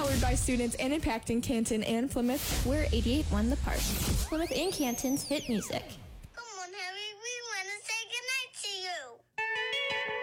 Powered by students and impacting Canton and Plymouth, we're 88.1 The Park, Plymouth and Canton's hit music.